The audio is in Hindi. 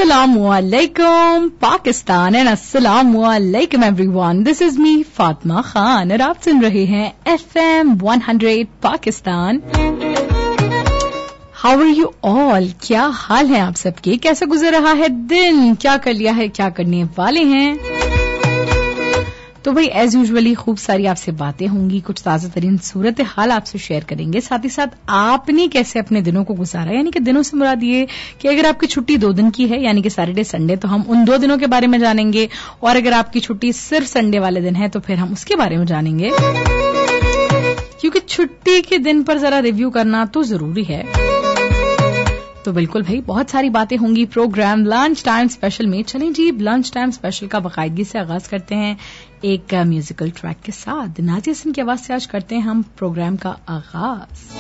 Assalamualaikum Pakistan and Assalamualaikum everyone. This is me Fatima Khan और आप सुन रहे हैं FM 100 Pakistan. How are you all? क्या हाल है आप सबके? कैसा गुजर रहा है दिन? क्या कर लिया है? क्या करने वाले हैं? तो भाई एज यूजुअली खूब सारी आपसे बातें होंगी, कुछ ताज़ा तरीन सूरत हाल आपसे शेयर करेंगे. साथ ही साथ आपने कैसे अपने दिनों को गुजारा, यानी कि दिनों से मुराद ये कि अगर आपकी छुट्टी 2 दिन की है यानी कि सैटरडे संडे, तो हम उन 2 दिनों के बारे में जानेंगे. और अगर आपकी छुट्टी सिर्फ संडे वाले दिन है तो फिर हम उसके बारे में जानेंगे, क्योंकि छुट्टी के दिन पर जरा रिव्यू करना तो जरूरी है. तो बिल्कुल भाई बहुत सारी बातें होंगी प्रोग्राम लंच टाइम स्पेशल में. चलें जी, लंच टाइम स्पेशल का बाकायदगी से आगाज करते हैं एक म्यूजिकल ट्रैक के साथ. नाज़िया हसन की आवाज से आज करते हैं हम प्रोग्राम का आगाज.